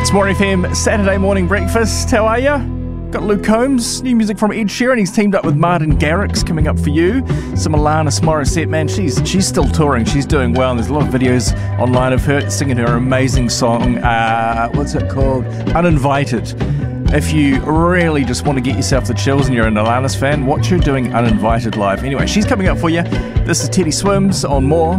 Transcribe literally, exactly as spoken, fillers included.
It's More F M Saturday morning breakfast. How are you? Got Luke Combs, new music from Ed Sheeran. He's teamed up with Martin Garrix coming up for you. Some Alanis Morissette, man, she's she's still touring. She's doing well, and there's a lot of videos online of her singing her amazing song. Uh, what's it called? Uninvited. If you really just want to get yourself the chills and you're an Alanis fan, watch her doing Uninvited live. Anyway, she's coming up for you. This is Teddy Swims on More.